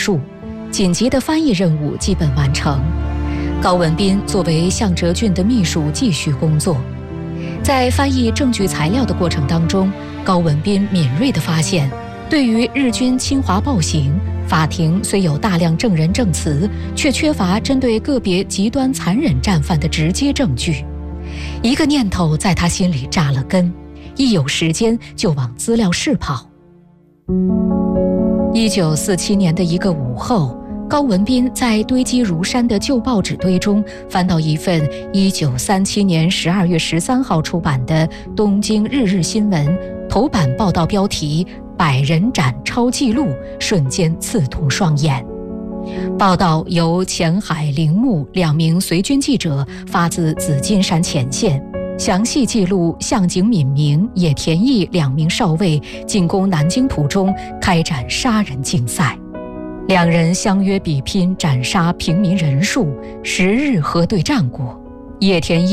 束，紧急的翻译任务基本完成。高文彬作为向哲俊的秘书继续工作。在翻译证据材料的过程当中，高文彬敏锐地发现，对于日军侵华暴行，法庭虽有大量证人证词，却缺乏针对个别极端残忍战犯的直接证据。一个念头在他心里扎了根，一有时间就往资料室跑。1947年的一个午后，高文彬在堆积如山的旧报纸堆中翻到一份1937年12月13号出版的《东京日日新闻》，头版报道标题“100人斩超纪录”，瞬间刺痛双眼。报道由前海、铃木2名随军记者发自紫金山前线，详细记录向井敏明、野田毅2名少尉进攻南京途中开展杀人竞赛。2人相约比拼斩杀平民人数，10日核对战果。野田毅